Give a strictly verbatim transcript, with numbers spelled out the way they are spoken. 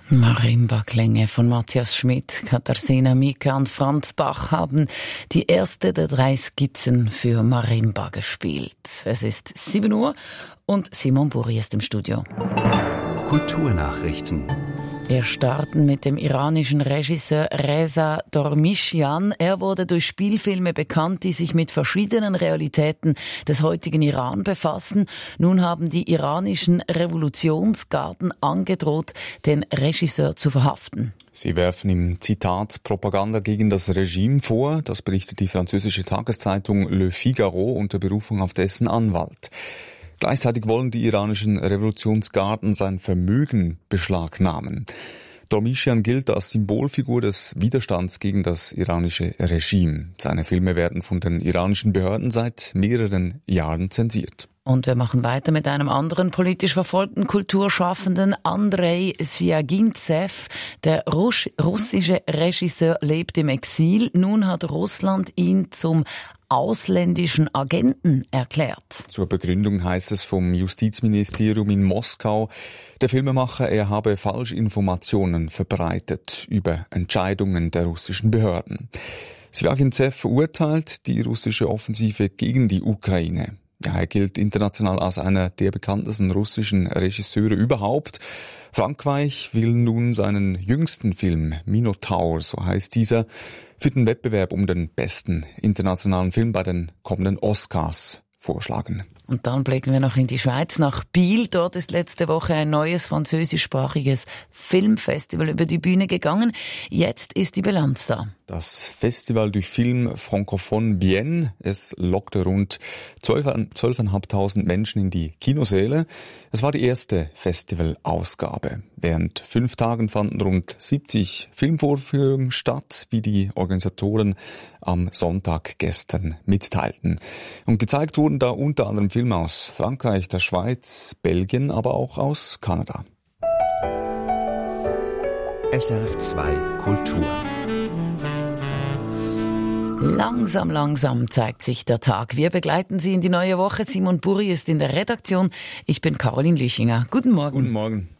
Marimba-Klänge von Matthias Schmidt, Katarzyna Mieke und Franz Bach haben die erste der drei Skizzen für Marimba gespielt. Es ist sieben Uhr und Simon Buri ist im Studio. Kulturnachrichten. Wir starten mit dem iranischen Regisseur Reza Dormischian. Er wurde durch Spielfilme bekannt, die sich mit verschiedenen Realitäten des heutigen Iran befassen. Nun haben die iranischen Revolutionsgarden angedroht, den Regisseur zu verhaften. Sie werfen ihm, Zitat, Propaganda gegen das Regime vor. Das berichtet die französische Tageszeitung Le Figaro unter Berufung auf dessen Anwalt. Gleichzeitig wollen die iranischen Revolutionsgarden sein Vermögen beschlagnahmen. Dormischian gilt als Symbolfigur des Widerstands gegen das iranische Regime. Seine Filme werden von den iranischen Behörden seit mehreren Jahren zensiert. Und wir machen weiter mit einem anderen politisch verfolgten Kulturschaffenden, Andrei Sviagintsev. Der Russ- russische Regisseur lebt im Exil. Nun hat Russland ihn zum ausländischen Agenten erklärt. Zur Begründung heißt es vom Justizministerium in Moskau, der Filmemacher, er habe Falschinformationen verbreitet über Entscheidungen der russischen Behörden. Sviagintsev verurteilt die russische Offensive gegen die Ukraine. Ja, er gilt international als einer der bekanntesten russischen Regisseure überhaupt. Frankreich will nun seinen jüngsten Film Minotaur, so heißt dieser, für den Wettbewerb um den besten internationalen Film bei den kommenden Oscars vorschlagen. Und dann blicken wir noch in die Schweiz, nach Biel. Dort ist letzte Woche ein neues französischsprachiges Filmfestival über die Bühne gegangen. Jetzt ist die Bilanz da. Das Festival du Film Francophone Bienne, es lockte rund zwölftausendfünfhundert Menschen in die Kinosäle. Es war die erste Festivalausgabe. Während fünf Tagen fanden rund siebzig Filmvorführungen statt, wie die Organisatoren am Sonntag gestern mitteilten. Und gezeigt wurden da unter anderem Filme aus Frankreich, der Schweiz, Belgien, aber auch aus Kanada. S R F zwei Kultur. Langsam, langsam zeigt sich der Tag. Wir begleiten Sie in die neue Woche. Simon Buri ist in der Redaktion. Ich bin Caroline Lüchinger. Guten Morgen. Guten Morgen.